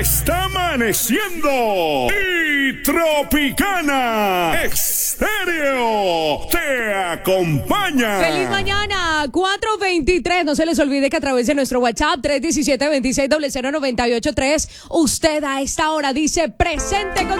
está amaneciendo y Tropicana Estéreo te acompaña. ¡Feliz mañana! 4:23. No se les olvide que a través de nuestro WhatsApp 317-2600-983 usted a esta hora dice presente con